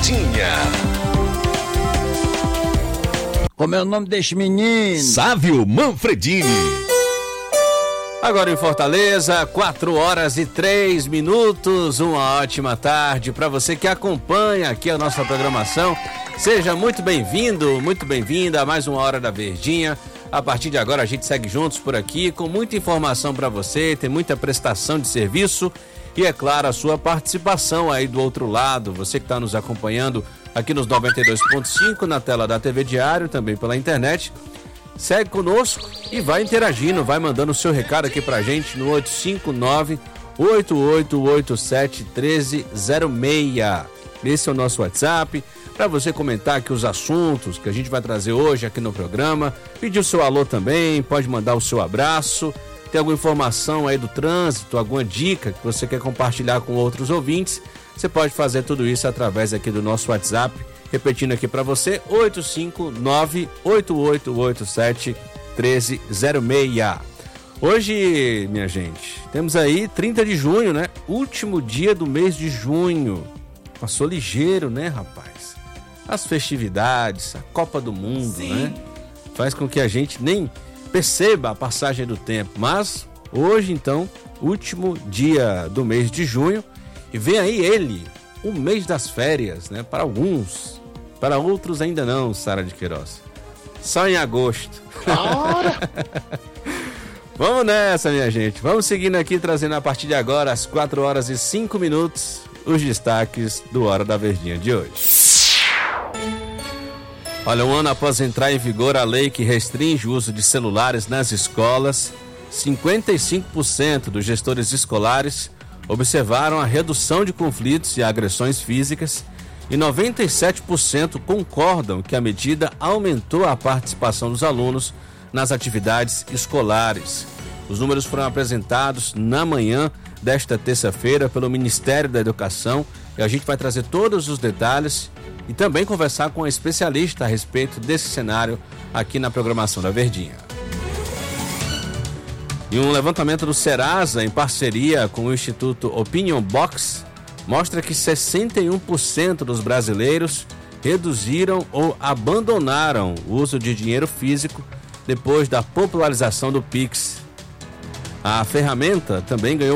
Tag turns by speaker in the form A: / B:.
A: Verdinha.
B: Como é o nome deste menino?
A: Sávio Manfredini.
C: Agora em Fortaleza, 4h03. Uma ótima tarde para você que acompanha aqui a nossa programação. Seja muito bem-vindo, muito bem-vinda a mais uma Hora da Verdinha. A partir de agora a gente segue juntos por aqui com muita informação para você, tem muita prestação de serviço e, é claro, a sua participação aí do outro lado. Você que está nos acompanhando aqui nos 92.5 na tela da TV Diário, também pela internet. Segue conosco e vai interagindo, vai mandando o seu recado aqui pra gente no 859-8887-1306. Esse é o nosso WhatsApp, para você comentar aqui os assuntos que a gente vai trazer hoje aqui no programa. Pedir o seu alô também, pode mandar o seu abraço. Tem alguma informação aí do trânsito, alguma dica que você quer compartilhar com outros ouvintes, você pode fazer tudo isso através aqui do nosso WhatsApp. Repetindo aqui para você, 859-8887-1306. Hoje, minha gente, temos aí 30 de junho, né? Último dia do mês de junho. Passou ligeiro, né, rapaz? As festividades, a Copa do Mundo, sim, né? Faz com que a gente nem perceba a passagem do tempo. Mas hoje, então, último dia do mês de junho. E vem aí ele, o mês das férias, né? Para alguns, para outros ainda não, Sara de Queiroz. Só em agosto. Vamos nessa, minha gente. Vamos seguindo aqui, trazendo a partir de agora, às 4h05, os destaques do Hora da Verdinha de hoje. Olha, um ano após entrar em vigor a lei que restringe o uso de celulares nas escolas, 55% dos gestores escolares observaram a redução de conflitos e agressões físicas e 97% concordam que a medida aumentou a participação dos alunos nas atividades escolares. Os números foram apresentados na manhã desta terça-feira pelo Ministério da Educação e a gente vai trazer todos os detalhes e também conversar com a especialista a respeito desse cenário aqui na programação da Verdinha. E um levantamento do Serasa, em parceria com o Instituto Opinion Box, mostra que 61% dos brasileiros reduziram ou abandonaram o uso de dinheiro físico depois da popularização do Pix. A ferramenta também ganhou